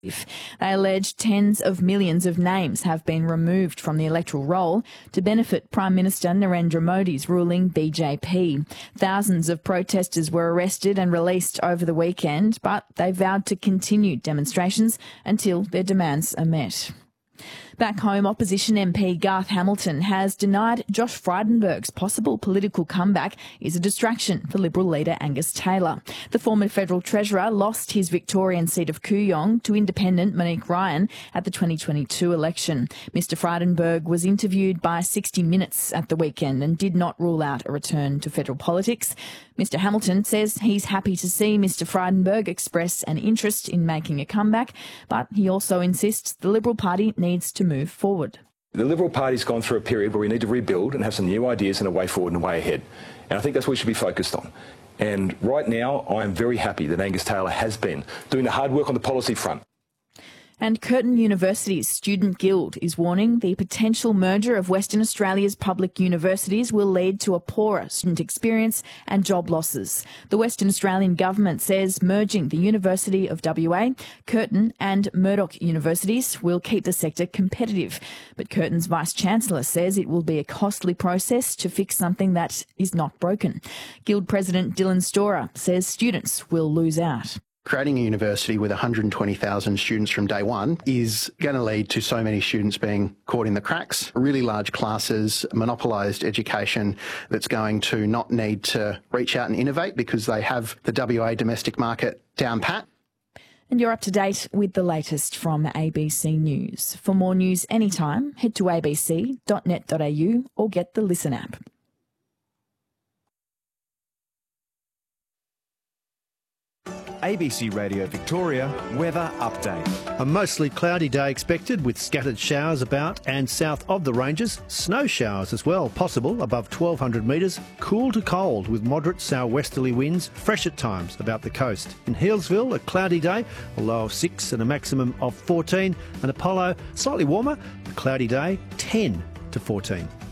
They allege tens of millions of names have been removed from the electoral roll to benefit Prime Minister Narendra Modi's ruling BJP. Thousands of protesters were arrested and released over the weekend, but they vowed to continue demonstrations until their demands are met. Back home, opposition MP Garth Hamilton has denied Josh Frydenberg's possible political comeback is a distraction for Liberal leader Angus Taylor. The former federal treasurer lost his Victorian seat of Kooyong to independent Monique Ryan at the 2022 election. Mr Frydenberg was interviewed by 60 Minutes at the weekend and did not rule out a return to federal politics. Mr Hamilton says he's happy to see Mr Frydenberg express an interest in making a comeback, but he also insists the Liberal Party needs to move forward. The Liberal Party's gone through a period where we need to rebuild and have some new ideas and a way forward and a way ahead. And I think that's what we should be focused on. And right now, I am very happy that Angus Taylor has been doing the hard work on the policy front. And Curtin University's Student Guild is warning the potential merger of Western Australia's public universities will lead to a poorer student experience and job losses. The Western Australian government says merging the University of WA, Curtin and Murdoch universities will keep the sector competitive. But Curtin's Vice-Chancellor says it will be a costly process to fix something that is not broken. Guild President Dylan Storer says students will lose out. Creating a university with 120,000 students from day one is going to lead to so many students being caught in the cracks, really large classes, monopolised education that's going to not need to reach out and innovate because they have the WA domestic market down pat. And you're up to date with the latest from ABC News. For more news anytime, head to abc.net.au or get the Listen app. ABC Radio Victoria weather update. A mostly cloudy day expected with scattered showers about and south of the ranges. Snow showers as well possible above 1,200 metres. Cool to cold with moderate southwesterly winds, fresh at times about the coast. In Healesville, a cloudy day, a low of 6 and a maximum of 14. And Apollo, slightly warmer, a cloudy day, 10 to 14.